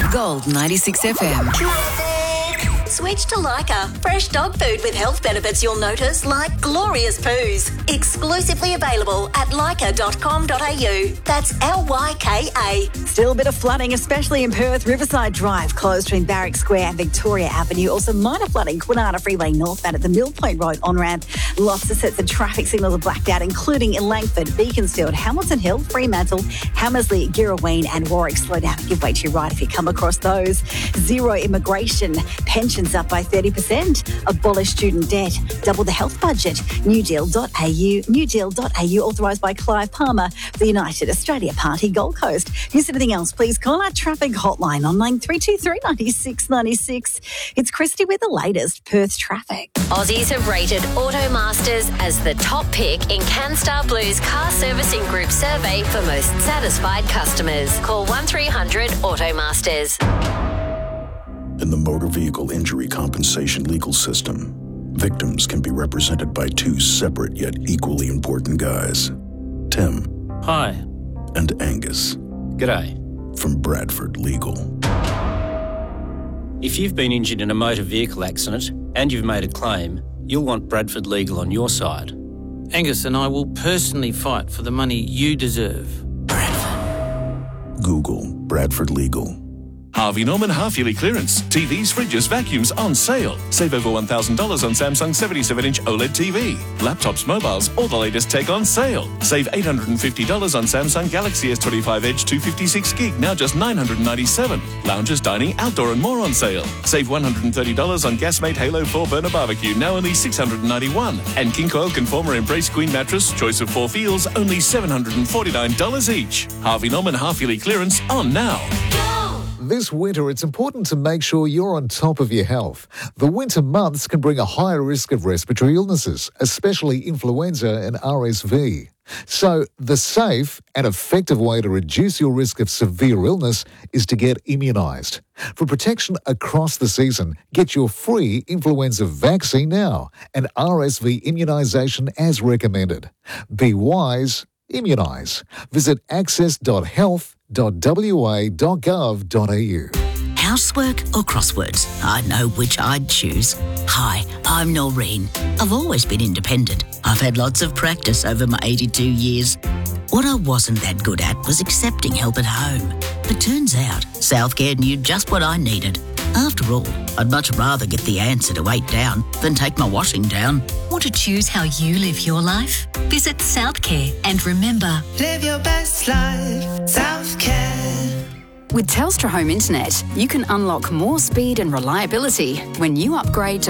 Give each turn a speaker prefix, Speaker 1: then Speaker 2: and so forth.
Speaker 1: Gold 96 FM.
Speaker 2: Switch to Lyca. Fresh dog food with health benefits you'll notice, like glorious poos. Exclusively available at lyca.com.au. That's Lyka.
Speaker 3: Still a bit of flooding, especially in Perth. Riverside Drive closed between Barrack Square and Victoria Avenue. Also minor flooding, Kwinana Freeway northbound at the Mill Point Road on-ramp. Lots of sets of traffic signals are blacked out, including in Langford, Beaconsfield, Hamilton Hill, Fremantle, Hammersley, Girraween and Warwick. Slow down and give way to your right if you come across those. Zero immigration. Pensions up by 30%. Abolish student debt. Double the health budget. Newdeal.au. Newdeal.au, authorised by Clive Palmer, the United Australia Party, Gold Coast. Here's anything else, please call our traffic hotline on line 323 96 96. It's Christy with the latest Perth traffic.
Speaker 4: Aussies have rated Automasters as the top pick in CanStar Blue's car servicing group survey for most satisfied customers. Call 1300 Automasters.
Speaker 5: In the motor vehicle injury compensation legal system, victims can be represented by two separate yet equally important guys. Tim.
Speaker 6: Hi.
Speaker 5: And Angus.
Speaker 6: G'day.
Speaker 5: From Bradford Legal.
Speaker 6: If you've been injured in a motor vehicle accident and you've made a claim, you'll want Bradford Legal on your side.
Speaker 7: Angus and I will personally fight for the money you deserve.
Speaker 5: Bradford. Google Bradford Legal.
Speaker 8: Harvey Norman half-yearly clearance. TVs, fridges, vacuums on sale. Save over $1,000 on Samsung 77-inch OLED TV. Laptops, mobiles, all the latest tech on sale. Save $850 on Samsung Galaxy S25 Edge 256 gig, now just $997. Lounges, dining, outdoor and more on sale. Save $130 on Gasmate Halo 4 burner barbecue, now only $691. And King Coil Conformer Embrace Queen mattress, choice of 4 feels, only $749 each. Harvey Norman half-yearly clearance on now.
Speaker 9: This winter, it's important to make sure you're on top of your health. The winter months can bring a higher risk of respiratory illnesses, especially influenza and RSV. So, the safe and effective way to reduce your risk of severe illness is to get immunised. For protection across the season, get your free influenza vaccine now and RSV immunisation as recommended. Be wise, immunise. Visit access.health.wa.gov.au.
Speaker 10: Housework or crosswords? I know which I'd choose. Hi, I'm Noreen. I've always been independent. I've had lots of practice over my 82 years. What I wasn't that good at was accepting help at home. But turns out, Southcare knew just what I needed. After all, I'd much rather get the answer to 8 down than take my washing down.
Speaker 11: Want to choose how you live your life? Visit Southcare and remember,
Speaker 12: live your best life, Southcare.
Speaker 1: With Telstra Home Internet, you can unlock more speed and reliability when you upgrade to